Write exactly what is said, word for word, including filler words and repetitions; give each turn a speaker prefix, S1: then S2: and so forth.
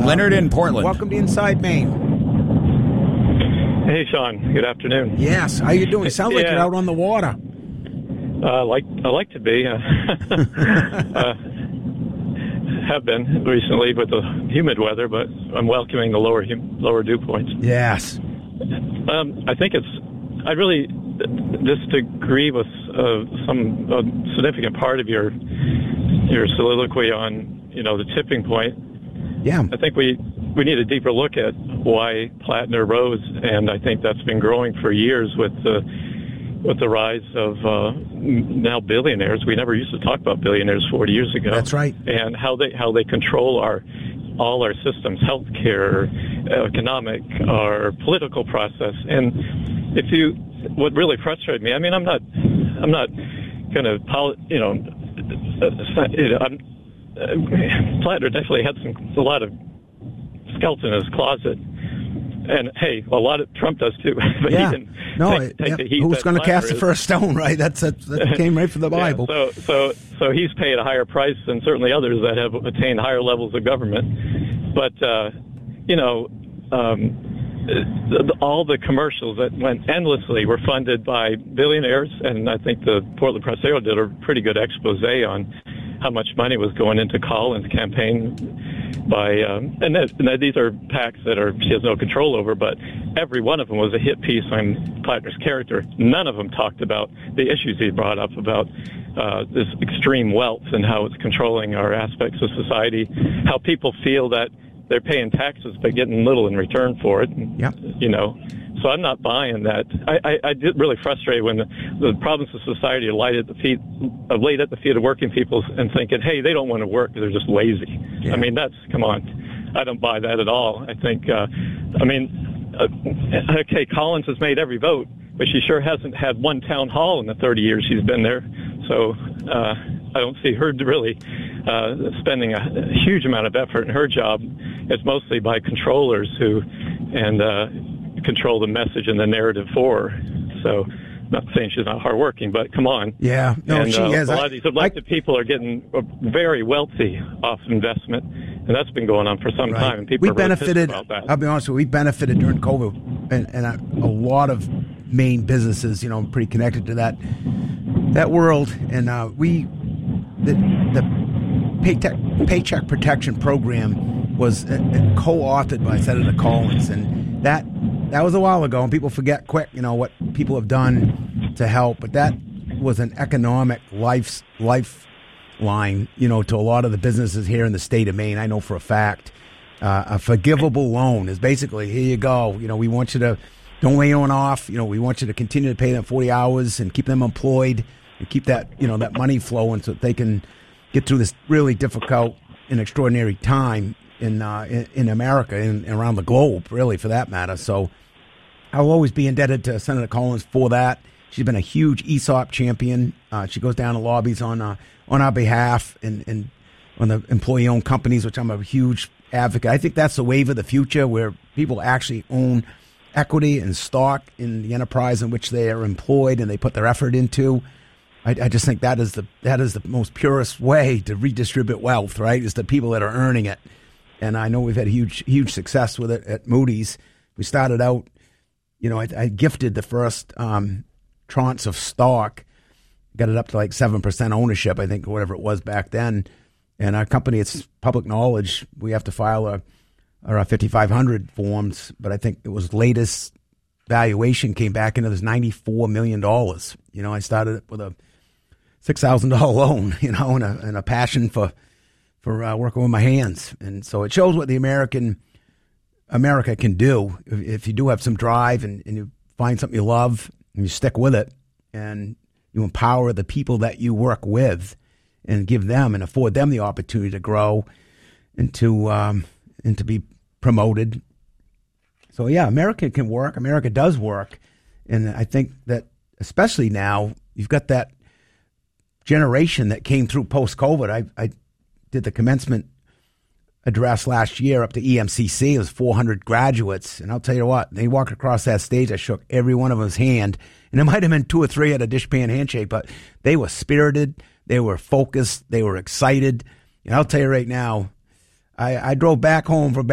S1: Leonard in Portland.
S2: Welcome to Inside Maine.
S3: Hey, Sean. Good afternoon.
S2: Yes. How you doing? It sounds like
S3: yeah.
S2: you're out on the water.
S3: Uh, like I like to be. Uh, uh, have been recently with the humid weather, but I'm welcoming the lower hum- lower dew points.
S2: Yes.
S3: Um, I think it's. I really disagree with uh, some uh, significant part of your your soliloquy on you know the tipping point.
S2: Yeah.
S3: I think we we need a deeper look at why Plattner rose, and I think that's been growing for years with the with the rise of uh, now billionaires. We never used to talk about billionaires forty years ago.
S2: That's right.
S3: And how they how they control our all our systems, healthcare, economic, our political process. And if you, what really frustrated me, I mean, I'm not, I'm not going to, you know, you know I'm, uh, Plattner definitely had some a lot of skeleton in his closet. And hey, a lot of Trump does too. But
S2: yeah.
S3: he didn't
S2: no,
S3: take, take
S2: yeah.
S3: the heat.
S2: Who's going to cast the
S3: is.
S2: first stone, right? That's, that's that came right from the Bible.
S3: Yeah, so, so, so he's paid a higher price than certainly others that have attained higher levels of government. But uh, you know, um, all the commercials that went endlessly were funded by billionaires, and I think the Portland Press Herald did a pretty good expose on how much money was going into Collins' campaign by, um, and, that, and that these are PACs that are she has no control over, but every one of them was a hit piece on Plattner's character. None of them talked about the issues he brought up about uh, this extreme wealth and how it's controlling our aspects of society, how people feel that they're paying taxes but getting little in return for it.
S2: Yep.
S3: You know, so I'm not buying that. I, I, I did really frustrated when the, the problems of society are laid at the feet, uh, laid at the feet of working people and thinking, hey, they don't want to work; they're just lazy.
S2: Yeah.
S3: I mean, that's come on. I don't buy that at all. I think, uh, I mean, uh, okay, Collins has made every vote, but she sure hasn't had one town hall in the thirty years she's been there. So uh, I don't see her really uh, spending a huge amount of effort in her job. It's mostly by controllers who and uh, control the message and the narrative for her. So I'm not saying she's not hardworking, but come on.
S2: Yeah, no,
S3: and,
S2: she
S3: uh,
S2: is.
S3: A lot
S2: I,
S3: of these elected I, people are getting very wealthy off investment, and that's been going on for some
S2: right.
S3: time. And people
S2: we
S3: are really
S2: benefited.
S3: pissed about that.
S2: I'll be honest with you, we benefited during COVID, and, and a, a lot of Maine businesses, you know, pretty connected to that that world, and uh, we the the paycheck paycheck protection program was uh, co-authored by Senator Collins, and that that was a while ago, and people forget quick, you know, what people have done to help, but that was an economic life lifeline, you know, to a lot of the businesses here in the state of Maine. I know for a fact, uh, a forgivable loan is basically, here you go, you know, we want you to don't lay anyone off, you know, we want you to continue to pay them forty hours and keep them employed and keep that, you know, that money flowing so that they can get through this really difficult and extraordinary time in uh, in, in America and around the globe, really, for that matter. So I'll always be indebted to Senator Collins for that. She's been a huge E S O P champion. Uh, she goes down to lobbies on uh, on our behalf and, and on the employee-owned companies, which I'm a huge advocate. I think that's the wave of the future, where people actually own equity and stock in the enterprise in which they are employed and they put their effort into. I, I just think that is the that is the most purest way to redistribute wealth, right? Is the people that are earning it. And I know we've had huge huge success with it at Moody's. We started out, you know, I, I gifted the first um, tranche of stock, got it up to like seven percent ownership, I think, whatever it was back then. And our company, it's public knowledge, we have to file a, our fifty-five hundred forms, but I think it was latest valuation came back into this ninety-four million dollars. You know, I started it with a six thousand dollars loan, you know, and a, and a passion for for uh, working with my hands. And so it shows what the American America can do if, if you do have some drive and, and you find something you love and you stick with it and you empower the people that you work with and give them and afford them the opportunity to grow and to, um, and to be promoted. So, yeah, America can work. America does work. And I think that especially now, you've got that generation that came through post-COVID. I, I did the commencement address last year up to E M C C. It was four hundred graduates. And I'll tell you what, they walked across that stage. I shook every one of them's hand. And it might have been two or three at a dishpan handshake, but they were spirited. They were focused. They were excited. And I'll tell you right now, I, I drove back home from